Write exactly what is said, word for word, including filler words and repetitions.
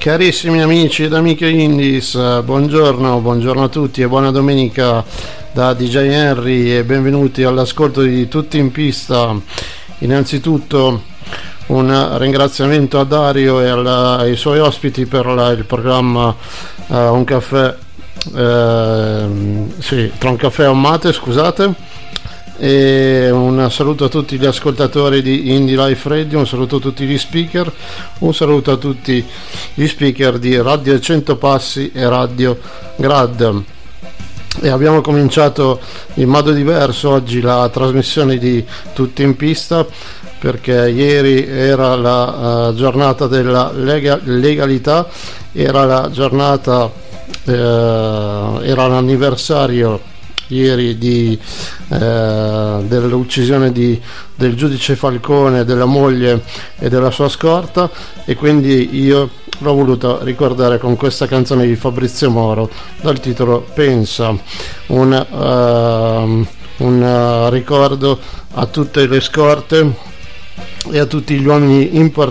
Carissimi amici ed amiche Indies, buongiorno, buongiorno a tutti e buona domenica da D J Henry e benvenuti all'ascolto di Tutti in Pista. Innanzitutto un ringraziamento a Dario e alla, ai suoi ospiti per la, il programma uh, Un caffè, uh, sì, tra un caffè e un mate, scusate. E un saluto a tutti gli ascoltatori di Indie Life Radio, un saluto a tutti gli speaker, un saluto a tutti gli speaker di Radio cento Passi e Radio Grad. E abbiamo cominciato in modo diverso oggi la trasmissione di Tutti in Pista, perché ieri era la uh, giornata della lega- legalità, era la giornata, uh, era l'anniversario ieri di, eh, dell'uccisione di, del giudice Falcone, della moglie e della sua scorta, e quindi io l'ho voluto ricordare con questa canzone di Fabrizio Moro dal titolo Pensa, un, uh, un uh, ricordo a tutte le scorte e a tutti gli uomini importanti